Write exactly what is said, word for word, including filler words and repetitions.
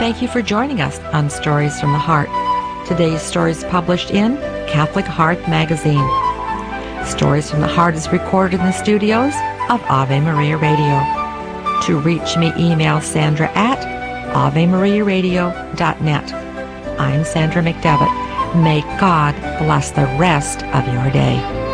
thank you for joining us on Stories from the Heart. Today's story is published in Catholic Heart magazine. Stories from the Heart is recorded in the studios of Ave Maria Radio. To reach me, email Sandra at ave maria radio dot net. I'm Sandra McDevitt. May God bless the rest of your day.